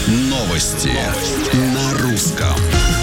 Новости на русском.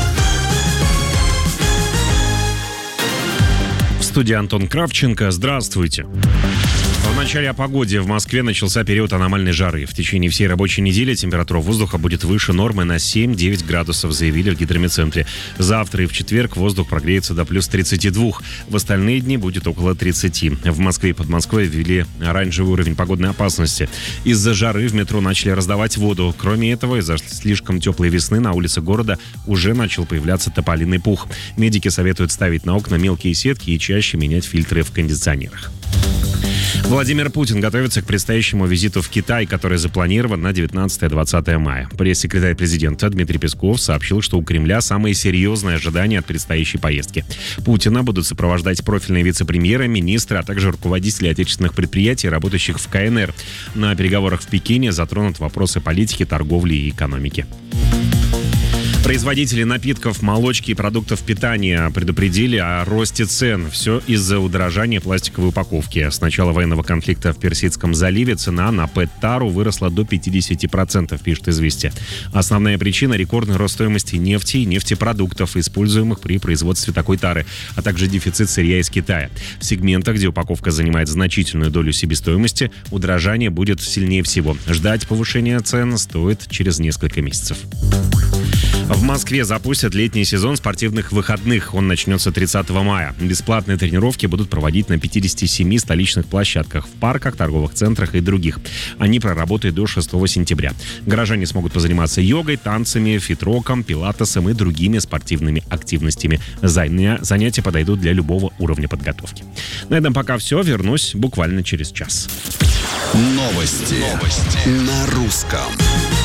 В студии Антон Кравченко. Здравствуйте. В начале о погоде. В Москве начался период аномальной жары. В течение всей рабочей недели температура воздуха будет выше нормы на 7-9 градусов, заявили в гидрометцентре. Завтра и в четверг воздух прогреется до плюс 32. В остальные дни будет около 30. В Москве и Подмосковье ввели оранжевый уровень погодной опасности. Из-за жары в метро начали раздавать воду. Кроме этого, из-за слишком теплой весны на улице города уже начал появляться тополиный пух. Медики советуют ставить на окна мелкие сетки и чаще менять фильтры в кондиционерах. Владимир Путин готовится к предстоящему визиту в Китай, который запланирован на 19-20 мая. Пресс-секретарь президента Дмитрий Песков сообщил, что у Кремля самые серьезные ожидания от предстоящей поездки. Путина будут сопровождать профильные вице-премьеры, министры, а также руководители отечественных предприятий, работающих в КНР. На переговорах в Пекине затронут вопросы политики, торговли и экономики. Производители напитков, молочки и продуктов питания предупредили о росте цен. Все из-за удорожания пластиковой упаковки. С начала военного конфликта в Персидском заливе цена на ПЭТ-тару выросла до 50%, пишет «Известия». Основная причина – рекордный рост стоимости нефти и нефтепродуктов, используемых при производстве такой тары, а также дефицит сырья из Китая. В сегментах, где упаковка занимает значительную долю себестоимости, удорожание будет сильнее всего. Ждать повышения цен стоит через несколько месяцев. В Москве запустят летний сезон спортивных выходных. Он начнется 30 мая. Бесплатные тренировки будут проводить на 57 столичных площадках, в парках, торговых центрах и других. Они проработают до 6 сентября. Горожане смогут позаниматься йогой, танцами, фитроком, пилатесом и другими спортивными активностями. Занятия подойдут для любого уровня подготовки. На этом пока все. Вернусь буквально через час. Новости на русском.